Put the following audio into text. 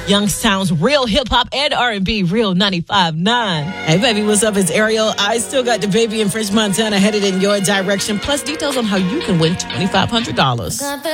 Youngstown's real hip-hop and R&B, Real 95.9. Hey, baby, what's up? It's Ariel. I still got the baby in French Montana headed in your direction, plus details on how you can win $2,500.